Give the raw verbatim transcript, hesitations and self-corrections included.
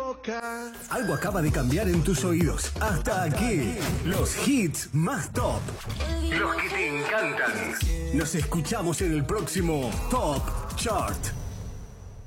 boca. Algo acaba de cambiar en tus oídos. Hasta aquí, los hits más top. Los que te encantan. Nos escuchamos en el próximo Top Chart.